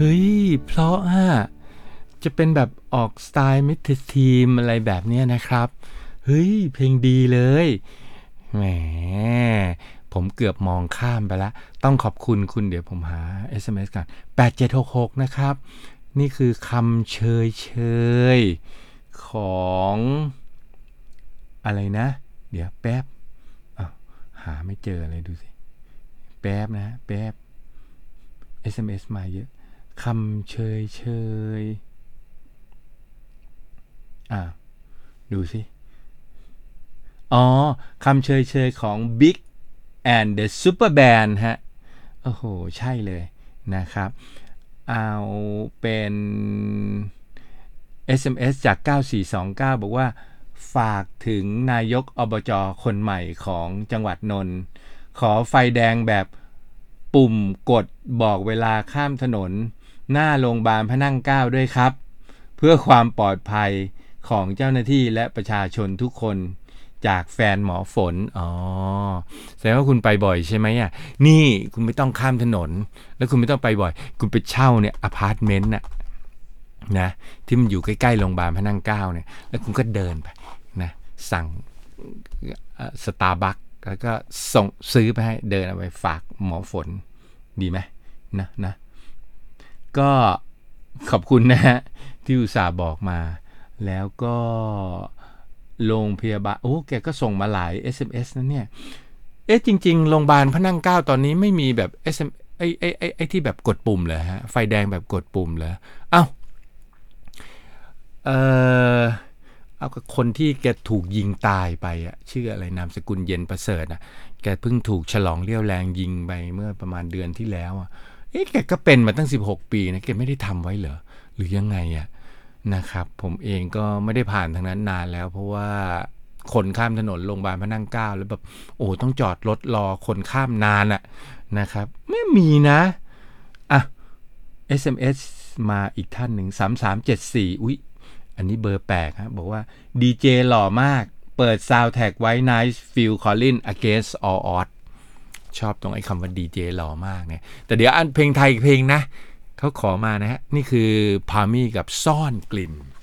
ฮ้ยเพราะจะเป็นแบบออกสไตล์มิดทีมอะไรแบบนี้นะครับเฮ้ยเพลงดีเลยแหมผมเกือบมองข้ามไปแล้วต้องขอบคุณคุณเดี๋ยวผมหา SMS ก่อน8766นะครับนี่คือคำเชยของอะไรนะเดี๋ยวแป๊บหาไม่เจออะไรดูสิแป๊บนะแป๊บ SMS มาเยอะคำเชยดูสิคำเชยของ Big and the Super Band ฮะโอ้โหใช่เลยนะครับเอาเป็น SMS จาก9429บอกว่าฝากถึงนายกอบจ.คนใหม่ของจังหวัดนนท์ขอไฟแดงแบบปุ่มกดบอกเวลาข้ามถนนหน้าโรงพยาบาลพระนั่งเกล้าด้วยครับเพื่อความปลอดภัยของเจ้าหน้าที่และประชาชนทุกคนจากแฟนหมอฝนแสดงว่าคุณไปบ่อยใช่ไหมนี่คุณไม่ต้องข้ามถนนแล้วคุณไม่ต้องไปบ่อยคุณไปเช่าเนี่ยอพาร์ตเมนต์นะที่มันอยู่ใกล้ๆโรงพยาบาลพระนั่งเกล้าเนี่ยแล้วคุณก็เดินไปนะสั่งสตาร์บัคแล้วก็ส่งซื้อไปให้เดินเอาไปฝากหมอฝนดีไหมนะก็ขอบคุณนะฮะที่อุตส่าห์บอกมาแล้วก็โรงพยาบาลแกก็ส่งมาหลาย SMS นะเนี่ยจริงๆโรงพยาบาลพระนั่งเกล้าตอนนี้ไม่มีแบบ SMS ไอ้ที่แบบกดปุ่มเลยฮะไฟแดงแบบกดปุ่มเลยเอากับคนที่แกถูกยิงตายไปชื่ออะไรนามสกุลเย็นประเสริฐแกเพิ่งถูกฉลองเลี้ยวแรงยิงไปเมื่อประมาณเดือนที่แล้วแกก็เป็นมาตั้ง16 ปีนะแกไม่ได้ทำไว้เหรอหรือยังไงนะครับผมเองก็ไม่ได้ผ่านทางนั้นนานแล้วเพราะว่าคนข้ามถนนโรงพยาบาลพระนั่งเกล้าแล้วแบบต้องจอดรถรอคนข้ามนานนะครับไม่มีนะSMS มาอีกท่านหนึ่ง3374อุ๊ยอันนี้เบอร์แปลกบอกว่าดีเจหล่อมากเปิดซาวด์แท็กไว้ Nice Phil Collins Against All Odds ชอบตรงไอ้คำว่าดีเจหล่อมากเนี่ยแต่เดี๋ยวอันเพลงไทยเพลงนะเขาขอมานะฮะนี่คือพามี่กับซ่อนกลิ่น